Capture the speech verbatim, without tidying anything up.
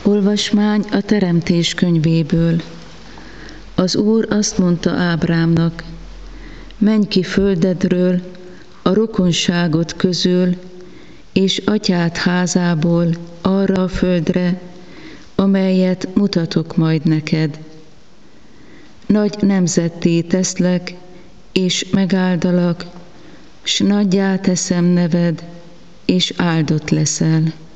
Olvasmány a Teremtés könyvéből. Az Úr azt mondta Ábrámnak: menj ki földedről, a rokonságod közül, és atyád házából arra a földre, amelyet mutatok majd neked. Nagy nemzetté teszlek, és megáldalak, s nagyjá teszem neved, és áldott leszel.